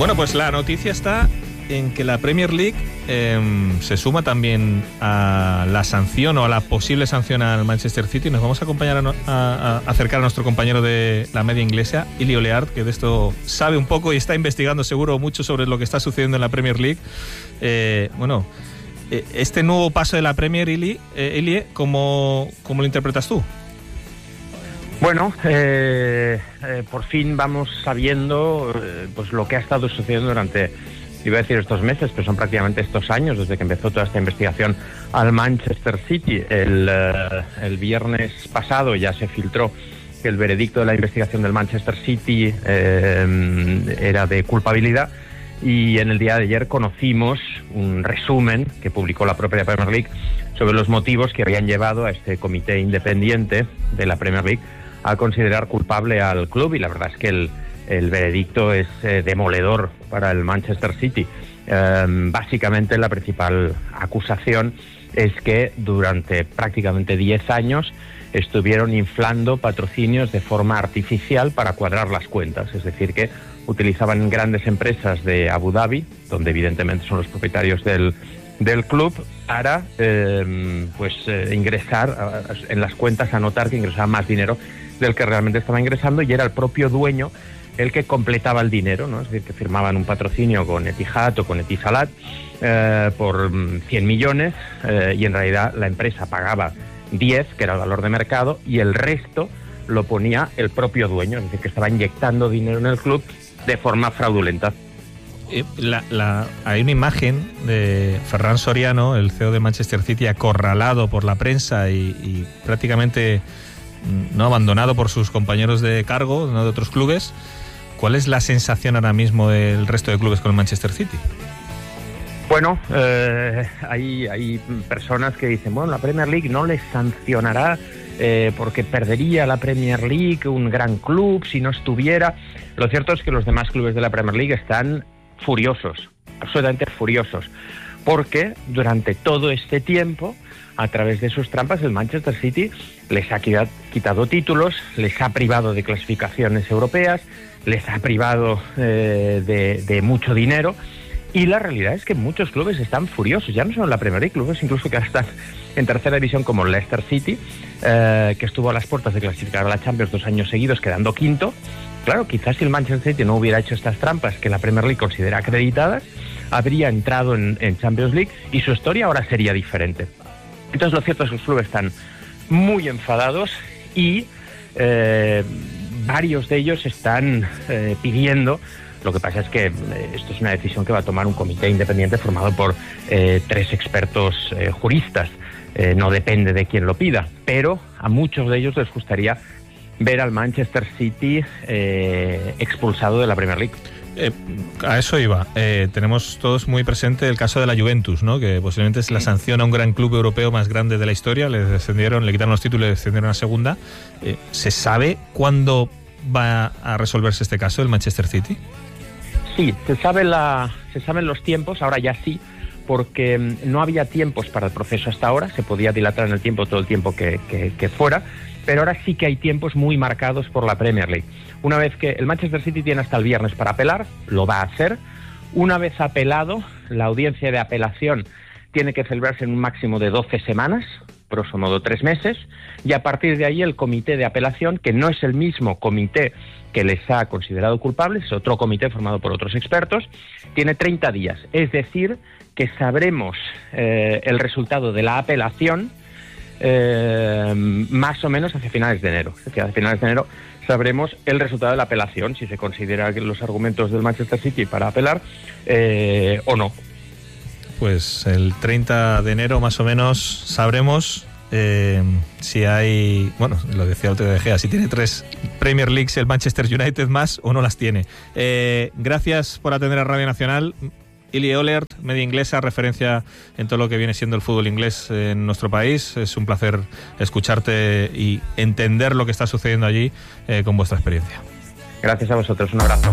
Bueno, pues la noticia está en que la Premier League se suma también a la sanción o a la posible sanción al Manchester City. Nos vamos a acompañar a acercar a nuestro compañero de la media inglesa, Ili Oleart, que de esto sabe un poco y está investigando seguro mucho sobre lo que está sucediendo en la Premier League. Este nuevo paso de la Premier, Ili, ¿cómo lo interpretas tú? Bueno, por fin vamos sabiendo pues lo que ha estado sucediendo durante, iba a decir estos meses, pero son prácticamente estos años desde que empezó toda esta investigación al Manchester City. El viernes pasado ya se filtró que el veredicto de la investigación del Manchester City era de culpabilidad, y en el día de ayer conocimos un resumen que publicó la propia Premier League sobre los motivos que habían llevado a este comité independiente de la Premier League a considerar culpable al club, y la verdad es que el veredicto es demoledor para el Manchester City. Básicamente la principal acusación es que durante prácticamente 10 años estuvieron inflando patrocinios de forma artificial para cuadrar las cuentas, es decir, que utilizaban grandes empresas de Abu Dhabi, donde evidentemente son los propietarios del club, para ingresar en las cuentas, anotar que ingresaban más dinero del que realmente estaba ingresando, y era el propio dueño el que completaba el dinero, ¿no? Es decir, que firmaban un patrocinio con Etihad o con Etisalat por 100 millones y en realidad la empresa pagaba 10, que era el valor de mercado, y el resto lo ponía el propio dueño, es decir, que estaba inyectando dinero en el club de forma fraudulenta. Hay una imagen de Ferran Soriano, el CEO de Manchester City, acorralado por la prensa y prácticamente no abandonado por sus compañeros de cargo, no de otros clubes. ¿Cuál es la sensación ahora mismo del resto de clubes con el Manchester City? Bueno, hay personas que dicen, bueno, la Premier League no les sancionará porque perdería la Premier League un gran club si no estuviera. Lo cierto es que los demás clubes de la Premier League están furiosos, absolutamente furiosos, porque durante todo este tiempo, a través de sus trampas, el Manchester City les ha quitado títulos, les ha privado de clasificaciones europeas, les ha privado de mucho dinero, y la realidad es que muchos clubes están furiosos, ya no solo en la Premier League, clubes incluso que ahora están en tercera división como el Leicester City, que estuvo a las puertas de clasificar a la Champions 2 años seguidos, quedando quinto. Claro, quizás si el Manchester City no hubiera hecho estas trampas que la Premier League considera acreditadas, habría entrado en Champions League y su historia ahora sería diferente. Entonces lo cierto es que los clubes están muy enfadados y varios de ellos están pidiendo. Lo que pasa es que esto es una decisión que va a tomar un comité independiente formado por 3 expertos juristas. No depende de quién lo pida, pero a muchos de ellos les gustaría ver al Manchester City expulsado de la Premier League. A eso iba. Tenemos todos muy presente el caso de la Juventus, ¿no? Que posiblemente es la sanción a un gran club europeo más grande de la historia. Le quitaron los títulos y le descendieron a segunda. ¿Se sabe cuándo va a resolverse este caso del Manchester City? Sí, se saben los tiempos, ahora ya sí, porque no había tiempos para el proceso hasta ahora, se podía dilatar en el tiempo todo el tiempo que fuera, pero ahora sí que hay tiempos muy marcados por la Premier League. Una vez que el Manchester City tiene hasta el viernes para apelar, lo va a hacer. Una vez apelado, la audiencia de apelación tiene que celebrarse en un máximo de 12 semanas, grosso modo 3 meses, y a partir de ahí el comité de apelación, que no es el mismo comité que les ha considerado culpables, es otro comité formado por otros expertos, tiene 30 días. Es decir, que sabremos el resultado de la apelación más o menos hacia finales de enero. Es decir, hacia finales de enero sabremos el resultado de la apelación, si se considera los argumentos del Manchester City para apelar o no. Pues el 30 de enero más o menos sabremos si hay, bueno, lo decía Otto de Gea, si tiene 3 Premier Leagues el Manchester United más o no las tiene. Gracias por atender a Radio Nacional. Ili Oleart, media inglesa, referencia en todo lo que viene siendo el fútbol inglés en nuestro país. Es un placer escucharte y entender lo que está sucediendo allí con vuestra experiencia. Gracias a vosotros, un abrazo.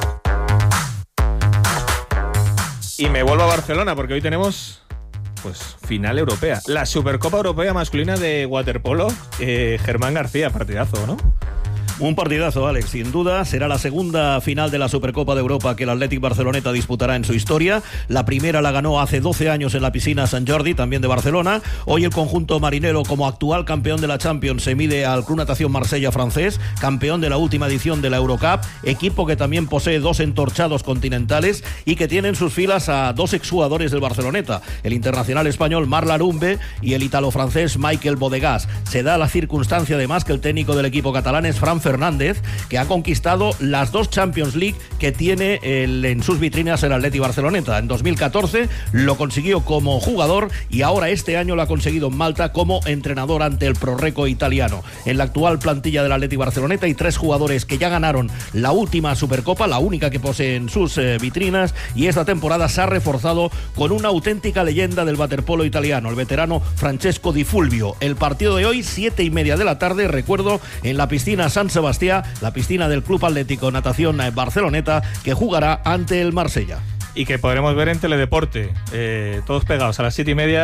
Y me vuelvo a Barcelona porque hoy tenemos final europea. La Supercopa Europea masculina de waterpolo. Germán García, partidazo, ¿no? Un partidazo, Alex, sin duda. Será la segunda final de la Supercopa de Europa que el Athletic Barceloneta disputará en su historia. La primera la ganó hace 12 años en la piscina Sant Jordi, también de Barcelona. Hoy el conjunto marinero, como actual campeón de la Champions, se mide al Club Natación Marsella francés, campeón de la última edición de la Eurocup, equipo que también posee 2 entorchados continentales y que tiene en sus filas a 2 exjugadores del Barceloneta, el internacional español Marc Larumbe y el ítalo-francés Michael Bodegas. Se da la circunstancia además que el técnico del equipo catalán es Fran Fernández, que ha conquistado las 2 Champions League que tiene en sus vitrinas el Athletic Barceloneta. En 2014 lo consiguió como jugador y ahora este año lo ha conseguido en Malta como entrenador ante el Prorreco italiano. En la actual plantilla del Athletic Barceloneta hay 3 jugadores que ya ganaron la última Supercopa, la única que posee en sus vitrinas, y esta temporada se ha reforzado con una auténtica leyenda del waterpolo italiano, el veterano Francesco Di Fulvio. El partido de hoy, 7:30 de la tarde, recuerdo, en la piscina San Sebastián, la piscina del Club Atlético Natación Barceloneta, que jugará ante el Marsella. Y que podremos ver en Teledeporte, todos pegados a las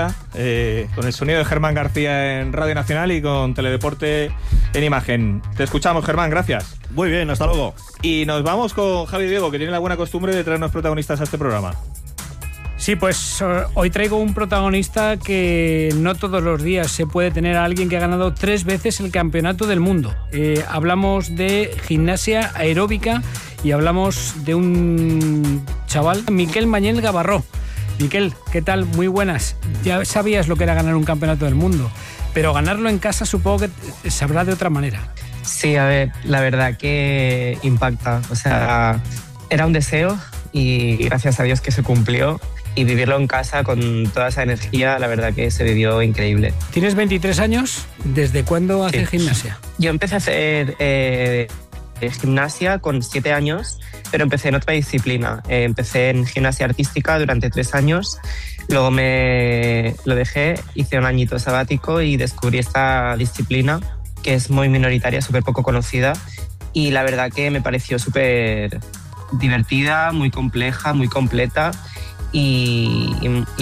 7:30, con el sonido de Germán García en Radio Nacional y con Teledeporte en imagen. Te escuchamos, Germán, gracias. Muy bien, hasta luego. Y nos vamos con Javi Diego, que tiene la buena costumbre de traernos protagonistas a este programa. Sí, pues hoy traigo un protagonista que no todos los días se puede tener a alguien que ha ganado 3 veces el campeonato del mundo. Hablamos de gimnasia aeróbica y hablamos de un chaval, Miquel Mañel Gavarró. Miquel, ¿qué tal? Muy buenas. Ya sabías lo que era ganar un campeonato del mundo, pero ganarlo en casa supongo que sabrá de otra manera. Sí, a ver, la verdad que impacta. O sea, era un deseo y gracias a Dios que se cumplió. Y vivirlo en casa con toda esa energía, la verdad que se vivió increíble. ¿Tienes 23 años? ¿Desde cuándo haces gimnasia? Yo empecé a hacer gimnasia con 7 años, pero empecé en otra disciplina. Empecé en gimnasia artística durante 3 años, luego me lo dejé, hice un añito sabático y descubrí esta disciplina que es muy minoritaria, súper poco conocida, y la verdad que me pareció súper divertida, muy compleja, muy completa. Y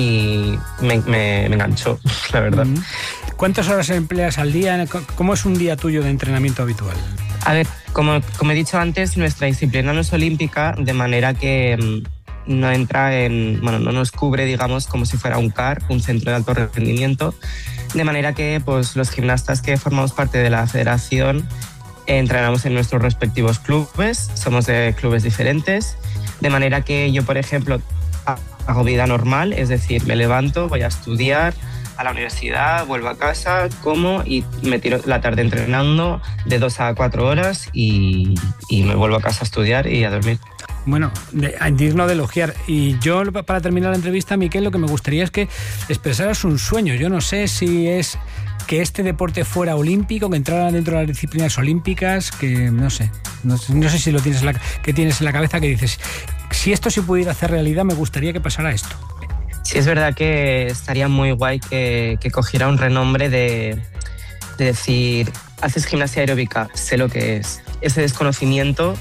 me enganchó, la verdad. ¿Cuántas horas empleas al día? ¿Cómo es un día tuyo de entrenamiento habitual? A ver, como he dicho antes, nuestra disciplina no es olímpica, de manera que no entra no nos cubre, digamos, como si fuera un CAR, un centro de alto rendimiento, de manera que pues, los gimnastas que formamos parte de la federación entrenamos en nuestros respectivos clubes, somos de clubes diferentes, de manera que yo, por ejemplo, hago vida normal, es decir, me levanto, voy a estudiar a la universidad, vuelvo a casa, como y me tiro la tarde entrenando de 2 a 4 horas y me vuelvo a casa a estudiar y a dormir. Bueno, digno de elogiar. Y yo, para terminar la entrevista, Miquel, lo que me gustaría es que expresaras un sueño. Yo no sé si es que este deporte fuera olímpico, que entrara dentro de las disciplinas olímpicas, que no sé si lo tienes tienes en la cabeza, que dices, si esto se pudiera hacer realidad, me gustaría que pasara esto. Sí, es verdad que estaría muy guay que cogiera un renombre de decir, haces gimnasia aeróbica, sé lo que es. Ese desconocimiento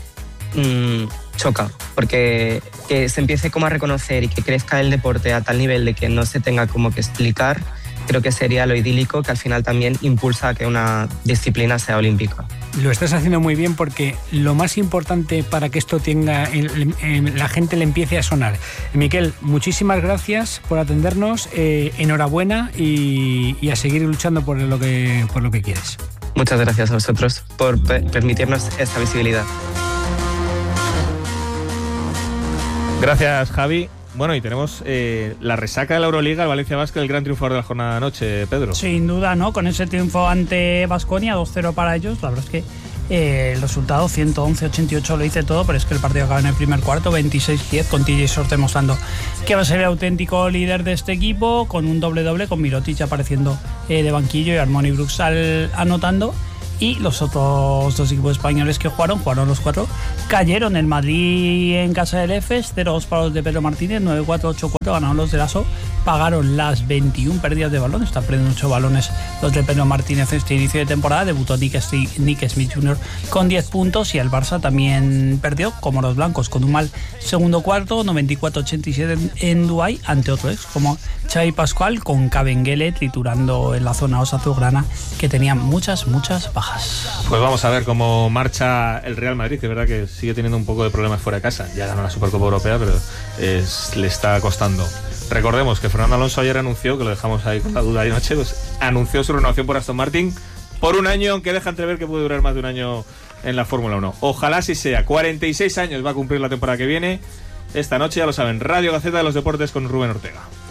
choca, porque que se empiece como a reconocer y que crezca el deporte a tal nivel de que no se tenga como que explicar, creo que sería lo idílico, que al final también impulsa a que una disciplina sea olímpica. Lo estás haciendo muy bien, porque lo más importante para que esto tenga, la gente le empiece a sonar. Miquel, muchísimas gracias por atendernos, enhorabuena y a seguir luchando por lo que quieres. Muchas gracias a vosotros por permitirnos esta visibilidad. Gracias, Javi. Bueno, y tenemos la resaca de la Euroliga, el Valencia Basket, el gran triunfador de la jornada de anoche, Pedro. Sin duda, ¿no? Con ese triunfo ante Baskonia, 2-0 para ellos. La verdad es que el resultado 111-88 lo dice todo, pero es que el partido acaba en el primer cuarto, 26-10, con TJ Short demostrando que va a ser el auténtico líder de este equipo, con un doble-doble, con Mirotic apareciendo de banquillo y Armoni Brooks anotando. Y los otros 2 equipos españoles que jugaron los 4, cayeron. El Madrid en casa del EFES, 0-2 para los de Pedro Martínez, 9-4, 8-4 ganaron los de Lasso, pagaron las 21 pérdidas de balón. Están perdiendo 8 balones los de Pedro Martínez este inicio de temporada. Debutó Nick Smith Jr. con 10 puntos y el Barça también perdió, como los blancos, con un mal segundo cuarto, 94-87 en Dubái, ante otro ex como Xavi Pascual, con Kabengele triturando en la zona azulgrana, que tenía muchas bajas. Pues vamos a ver cómo marcha el Real Madrid, que es verdad que sigue teniendo un poco de problemas fuera de casa. Ya ganó la Supercopa Europea, pero le está costando. Recordemos que Fernando Alonso ayer anunció, que lo dejamos ahí con la duda de noche, pues anunció su renovación por Aston Martin por un año, aunque deja entrever que puede durar más de un año en la Fórmula 1. Ojalá así sea. 46 años va a cumplir la temporada que viene. Esta noche, ya lo saben, Radio Gaceta de los Deportes con Rubén Ortega.